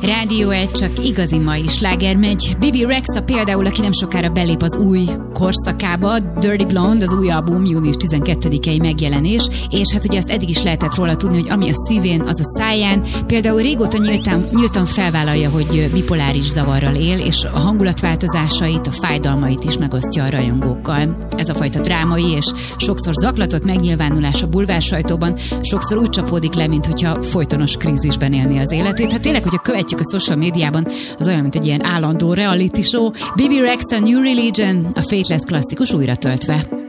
Rádió 1, csak igazi mai sláger megy. Bibi Rexha például, aki nem sokára belép az új korszakába, Dirty Blonde, az új album, június 12-i megjelenés, és hát ugye azt eddig is lehetett róla tudni, hogy ami a szívén, az a száján. Például régóta nyíltan felvállalja, hogy bipoláris zavarral él, és a hangulatváltozásait, a fájdalmait is megosztja a rajongókkal. Ez a fajta drámai és sokszor zaklatott megnyilvánulás a bulvársajtóban sokszor úgy csapódik le, mintha folytonos krízisben élné az életét. Hát tényleg, hogyha követjük a social médiában, az olyan, mint egy ilyen állandó reality show. Bibi Rexha New Religion, a Faithless klasszikus újra töltve.